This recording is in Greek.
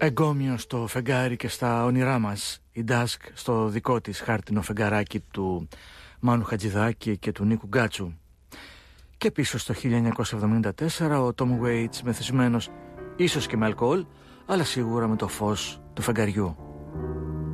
Εγκόμιο στο φεγγάρι και στα όνειρά μας, η Ντάσκ στο δικό της χάρτινο φεγγαράκι του Μάνου Χατζηδάκη και του Νίκου Γκάτσου. Και πίσω στο 1974 ο Τόμ Waits, μεθυσμένος ίσως και με αλκοόλ, αλλά σίγουρα με το φως του φεγγαριού.